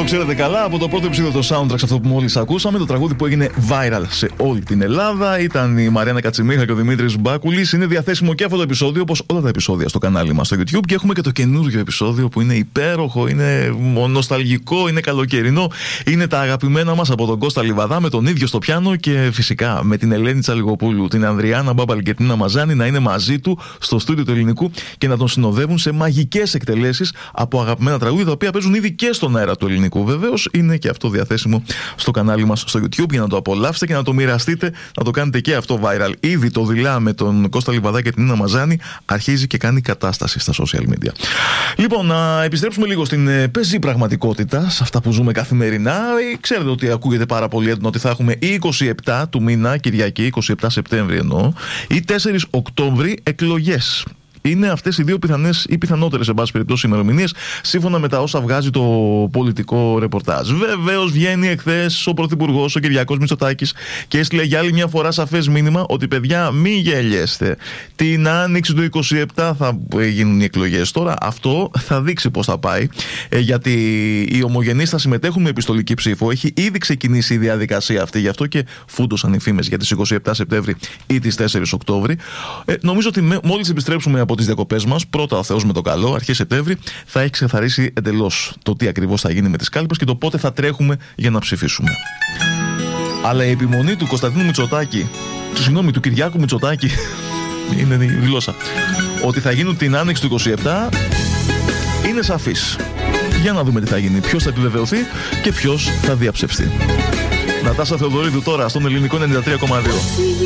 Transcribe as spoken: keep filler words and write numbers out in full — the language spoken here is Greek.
ξέρετε καλά, από το πρώτο επεισόδιο του soundtrack, αυτό που μόλις ακούσαμε, το τραγούδι που έγινε viral σε όλη την Ελλάδα, ήταν η Μαριάννα Κατσιμίχα και ο Δημήτρης Μπάκουλης. Είναι διαθέσιμο και αυτό το επεισόδιο, όπως όλα τα επεισόδια στο κανάλι μας στο YouTube. Και έχουμε και το καινούργιο επεισόδιο που είναι υπέροχο, είναι νοσταλγικό, είναι καλοκαιρινό. Είναι τα αγαπημένα μας από τον Κώστα Λιβαδά, με τον ίδιο στο πιάνο και φυσικά με την Ελένη Τσαλιγοπούλου, την Ανδριάννα Μπάμπαλ και την Νίνα Μαζάνη να είναι μαζί του στο στούντιο του Ελληνικού και να τον συνοδεύουν σε μαγικές εκτελέσεις από αγαπημένα τραγούδια, τα οποία παίζουν ήδη και στον αέρα του Ελληνικού. Βεβαίως είναι και αυτό διαθέσιμο στο κανάλι μας στο YouTube για να το απολαύσετε και να το μοιραστείτε, να το κάνετε και αυτό viral. Ήδη το δειλά με τον Κώστα Λιβαδά και την Νίνα Μαζάνη αρχίζει και κάνει κατάσταση στα social media. Λοιπόν, να επιστρέψουμε λίγο στην πεζή πραγματικότητα, σε αυτά που ζούμε καθημερινά. Ξέρετε ότι ακούγεται πάρα πολύ έντονο ότι θα έχουμε ή είκοσι επτά του μήνα, Κυριακή, είκοσι επτά Σεπτέμβρη εννοώ, ή τέσσερις Οκτώβρη εκλογές. Είναι αυτές οι δύο πιθανές ή πιθανότερες, εν πάση περιπτώσει, ημερομηνίες, σύμφωνα με τα όσα βγάζει το πολιτικό ρεπορτάζ. Βεβαίως, βγαίνει εχθές ο Πρωθυπουργός, ο Κυριάκος Μητσοτάκης, και έστειλε για άλλη μια φορά σαφές μήνυμα ότι, παιδιά, μη γελιέστε. Την άνοιξη του είκοσι επτά θα γίνουν οι εκλογές. Τώρα αυτό θα δείξει πώς θα πάει, ε, γιατί οι ομογενείς θα συμμετέχουν με επιστολική ψήφο. Έχει ήδη ξεκινήσει η διαδικασία αυτή, γι' αυτό και φούντωσαν οι φήμες για τις είκοσι επτά Σεπτέμβρη ή τις τέσσερις Οκτώβρη. Ε, νομίζω ότι μόλις επιστρέψουμε από τις διακοπές μας, πρώτα ο Θεός με το καλό, αρχές Σεπτέμβρη, θα έχει ξεκαθαρίσει εντελώς το τι ακριβώς θα γίνει με τις κάλπες και το πότε θα τρέχουμε για να ψηφίσουμε. Αλλά η επιμονή του Κωνσταντίνου Μητσοτάκη, του συγγνώμη, του Κυριάκου Μητσοτάκη, είναι η γλώσσα, ότι θα γίνουν την άνοιξη του είκοσι επτά, είναι σαφής. Για να δούμε τι θα γίνει, ποιος θα επιβεβαιωθεί και ποιος θα διαψευστεί. Νατάσα Θεοδωρίδου τώρα στον Ελληνικό ενενήντα τρία κόμμα δύο.